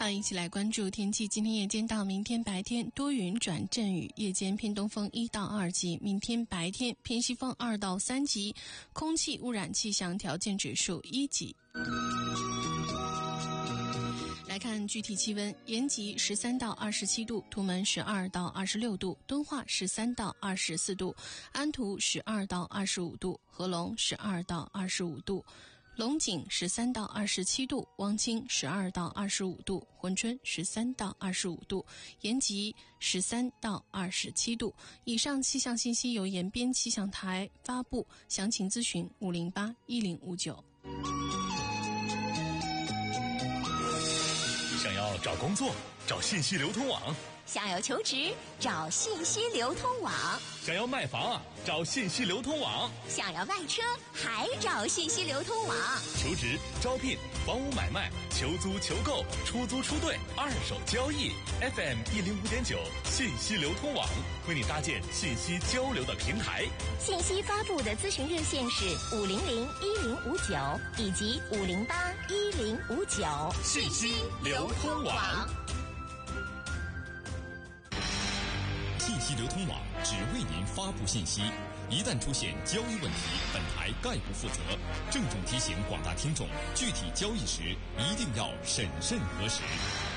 好，一起来关注天气。今天夜间到明天白天多云转阵雨，夜间偏东风1到2级，明天白天偏西风2到3级，空气污染气象条件指数1级。来看具体气温，延吉13到27度，图门12到26度，敦化13到24度，安图12到25度，合龙12到25度，龙井13到27度，汪清12到25度，珲春13到25度，延吉13到27度。以上气象信息由延边气象台发布，详情咨询508-1059。 想要找工作，找信息流通网； 想要求职，找信息流通网； 想要卖房，找信息流通网； 想要卖车，还找信息流通网。 求职、招聘、房屋买卖、求租、求购、出租、出兑、二手交易 ，FM 105.9信息流通网为你搭建信息交流的平台。 信息发布的咨询热线是500-1059以及508-1059。 信息流通网。 信息流通网只为您发布信息，一旦出现交易问题，本台概不负责。郑重提醒广大听众，具体交易时一定要审慎核实。